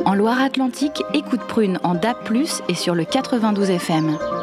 En Loire-Atlantique, écoute Prune en DAB+, et sur le 92 FM.